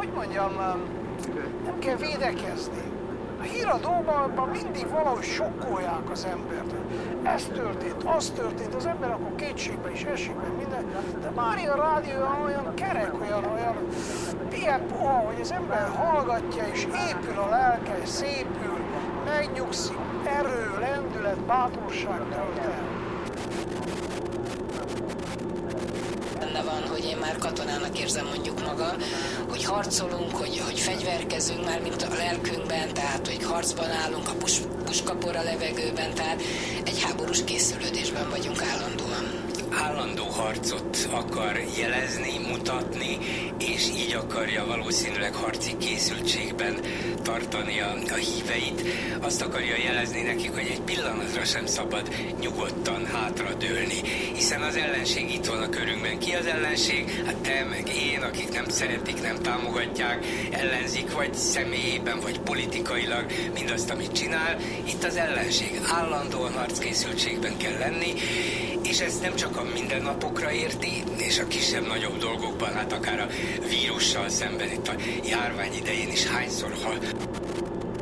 hogy mondjam, nem kell védekezni. A híradóban mindig valahogy sokkolják az embert. Ez történt, az történt, az ember akkor kétségbe is esik, meg minden. De már a rádió olyan kerek, olyan ilyen puha, hogy az ember hallgatja, és épül a lelke, és szépül, megnyugszik, erő, lendület, bátorság tölt el. Benne van, hogy én már katonának érzem mondjuk magam, hogy harcolunk, hogy fegyverkezünk már, mint a lelkünkben, tehát hogy harcban állunk, a puskapor a levegőben, tehát egy háborús készülődésben vagyunk állandóan. Állandó harcot akar jelezni, mutatni, és így akarja valószínűleg harci készültségben tartani a híveit. Azt akarja jelezni nekik, hogy egy pillanatra sem szabad nyugodtan hátradőlni, hiszen az ellenség itt van a körünkben. Ki az ellenség? Hát te meg én, akik nem szeretik, nem támogatják, ellenzik vagy személyében, vagy politikailag mindazt, amit csinál. Itt az ellenség. Állandóan harckészültségben kell lenni, és ezt nem csak a mindennapokra érti, és a kisebb-nagyobb dolgokban, hát akár a vírussal szemben, itt a járvány idején is hányszor hal.